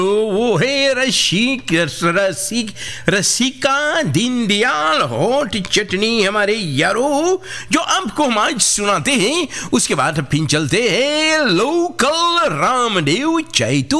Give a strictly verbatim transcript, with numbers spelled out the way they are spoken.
वो है रसिक रसिक रसिका दीनदयाल हॉट चटनी हमारे यारो, जो आपको हम आज सुनाते हैं। उसके बाद फिर चलते हैं लोकल रामदेव चैतू